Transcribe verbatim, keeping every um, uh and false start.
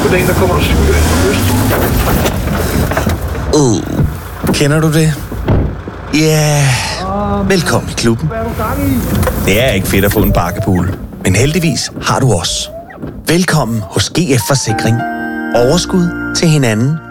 eftermiddagen, der kommer der cykel ind. Uh, kender du det? Ja, yeah. Velkommen i klubben. Det er ikke fedt at få en bakkepool, men heldigvis har du os. Velkommen hos G F Forsikring. Overskud til hinanden